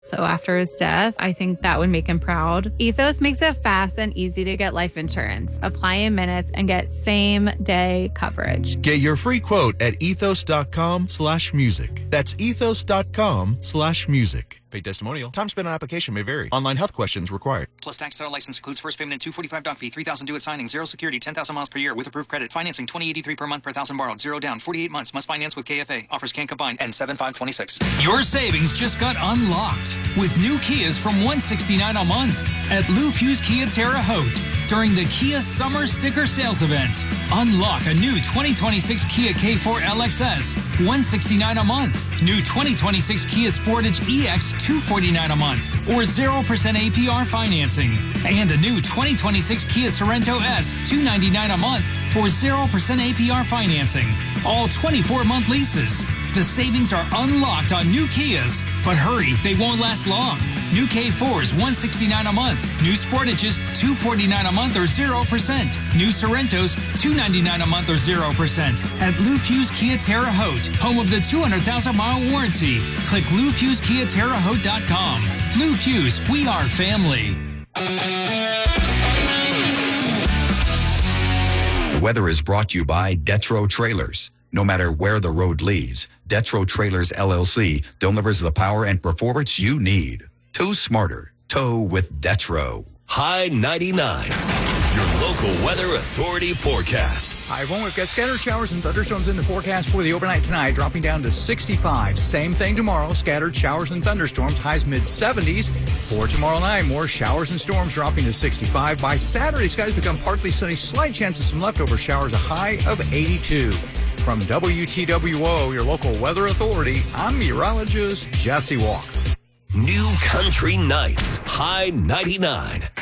So after his death, I think that would make him proud. Ethos makes it fast and easy to get life insurance. Apply in minutes and get same-day coverage. Get your free quote at ethos.com/music. That's ethos.com/music. Paid testimonial. Time spent on application may vary. Online health questions required. Plus tax title license includes first payment and $245 doc fee, $3,000 due at signing, 0 security, 10,000 miles per year with approved credit. Financing $20.83 per month per thousand borrowed, 0 down, 48 months. Must finance with KFA. Offers can combine. End 7/5/26. Your savings just got unlocked with new Kias from $169 a month at Lou Fuse Kia Terre Haute during the Kia Summer Sticker Sales Event. Unlock a new 2026 Kia K4 LXS, $169 a month. New 2026 Kia Sportage EX, $249 a month, or 0% APR financing. And a new 2026 Kia Sorento S, $299 a month, or 0% APR financing. All 24-month leases. The savings are unlocked on new Kias, but hurry, they won't last long. New K4s, $169 a month. New Sportages, $249 a month or 0%. New Sorrentos, $299 a month or 0%. At Lou Fuse Kia Terre Haute, home of the 200,000-mile warranty. Click LouFuseKiaTerreHaute.com. Lou Fuse, we are family. The weather is brought to you by Detro Trailers. No matter where the road leads, Detro Trailers LLC delivers the power and performance you need. Tow smarter. Tow with Detro. High 99. Your local weather authority forecast. Hi, everyone. We've got scattered showers and thunderstorms in the forecast for the overnight tonight, dropping down to 65. Same thing tomorrow. Scattered showers and thunderstorms, highs mid-70s. For tomorrow night, more showers and storms dropping to 65. By Saturday, skies become partly sunny. Slight chance of some leftover showers, a high of 82. From WTWO, your local weather authority, I'm meteorologist Jesse Walker. New Country Nights, High 99.